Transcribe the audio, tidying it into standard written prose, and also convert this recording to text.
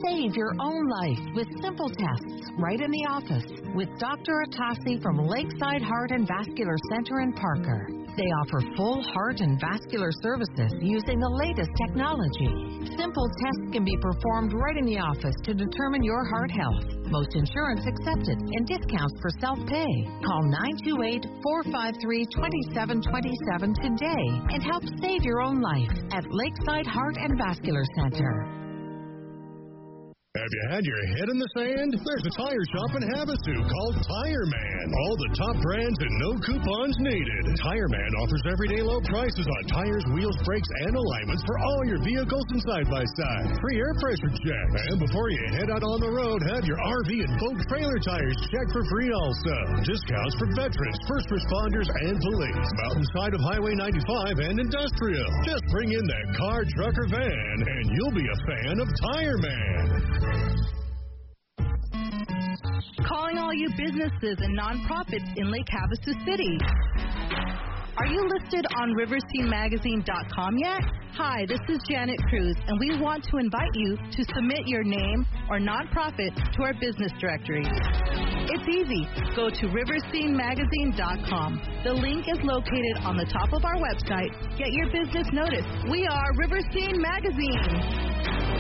Save your own life with simple tests right in the office with Dr. Atassi from Lakeside Heart and Vascular Center in Parker. They offer full heart and vascular services using the latest technology. Simple tests can be performed right in the office to determine your heart health. Most insurance accepted and discounts for self-pay. Call 928-453-2727 today and help save your own life at Lakeside Heart and Vascular Center. Have you had your head in the sand? There's a tire shop in Havasu called Tire Man. All the top brands and no coupons needed. Tire Man offers everyday low prices on tires, wheels, brakes, and alignments for all your vehicles and side-by-side. Free air pressure check. And before you head out on the road, have your RV and boat trailer tires checked for free also. Discounts for veterans, first responders, and police. Mountainside of Highway 95 and Industrial. Just bring in that car, truck, or van, and you'll be a fan of Tire Man. Calling all you businesses and nonprofits in Lake Havasu City. Are you listed on riversteinmagazine.com yet? Hi, this is Janet Cruz, and we want to invite you to submit your name or nonprofit to our business directory. It's easy. Go to riversteinmagazine.com. The link is located on the top of our website. Get your business noticed. We are Riverstein Magazine.